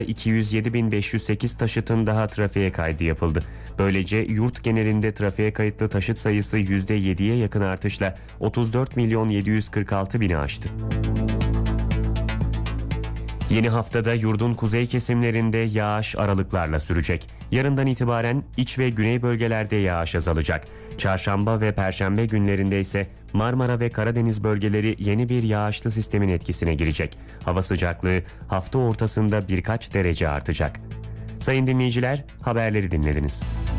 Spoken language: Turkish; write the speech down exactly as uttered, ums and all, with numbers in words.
iki yüz yedi bin beş yüz sekiz taşıtın daha trafiğe kaydı yapıldı. Böylece yurt genelinde trafiğe kayıtlı taşıt sayısı yüzde yediye yakın artışla otuz dört milyon yedi yüz kırk altı bini aştı. Yeni haftada yurdun kuzey kesimlerinde yağış aralıklarla sürecek. Yarından itibaren iç ve güney bölgelerde yağış azalacak. Çarşamba ve perşembe günlerinde ise Marmara ve Karadeniz bölgeleri yeni bir yağışlı sistemin etkisine girecek. Hava sıcaklığı hafta ortasında birkaç derece artacak. Sayın dinleyiciler, haberleri dinlediniz.